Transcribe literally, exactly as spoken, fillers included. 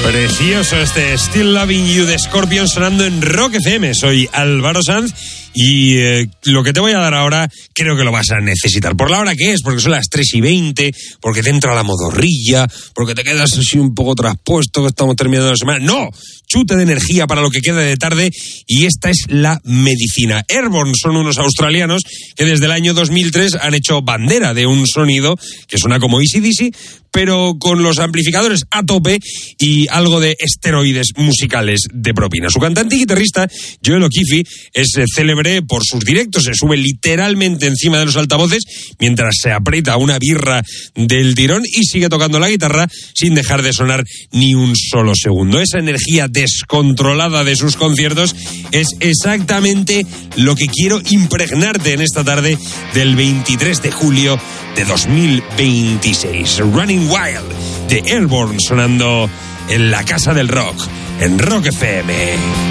Precioso este Still Loving You de Scorpions sonando en Rock F M. Soy Álvaro Sanz y eh, lo que te voy a dar ahora creo que lo vas a necesitar. ¿Por la hora que es? Porque son las tres y veinte, porque te entra la modorrilla, porque te quedas así un poco traspuesto, que estamos terminando la semana. ¡No! Chute de energía para lo que queda de tarde y esta es la medicina. Airborne son unos australianos que desde el año dos mil tres han hecho bandera de un sonido que suena como A C D C, pero con los amplificadores a tope y algo de esteroides musicales de propina. Su cantante y guitarrista, Joel O'Keefe, es célebre por sus directos. Se sube literalmente encima de los altavoces mientras se aprieta una birra del tirón y sigue tocando la guitarra sin dejar de sonar ni un solo segundo. Esa energía descontrolada de sus conciertos es exactamente lo que quiero impregnarte en esta tarde del veintitrés de julio de dos mil veintiséis. Running Wild de Airborne sonando en la Casa del Rock, en Rock F M.